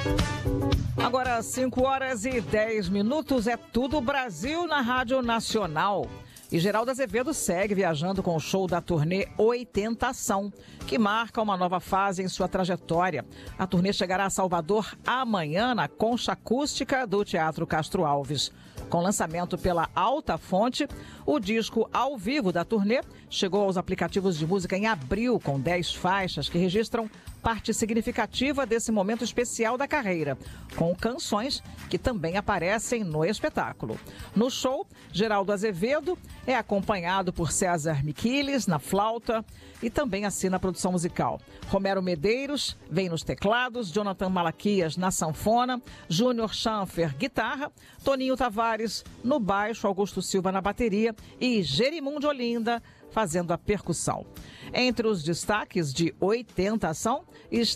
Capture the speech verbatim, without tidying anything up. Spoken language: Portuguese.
Agora, cinco horas e dez minutos, é tudo Brasil na Rádio Nacional. E Geraldo Azevedo segue viajando com o show da turnê Oitentação, que marca uma nova fase em sua trajetória. A turnê chegará a Salvador amanhã na Concha Acústica do Teatro Castro Alves. Com lançamento pela Alta Fonte, o disco ao vivo da turnê chegou aos aplicativos de música em abril, com dez faixas que registram parte significativa desse momento especial da carreira, com canções que também aparecem no espetáculo. No show, Geraldo Azevedo é acompanhado por César Miquiles na flauta e também assina a produção musical. Romero Medeiros vem nos teclados, Jonathan Malaquias na sanfona, Júnior Schanfer guitarra, Toninho Tavares no baixo, Augusto Silva na bateria e Jerimum de Olinda fazendo a percussão. Entre os destaques de Oitentação está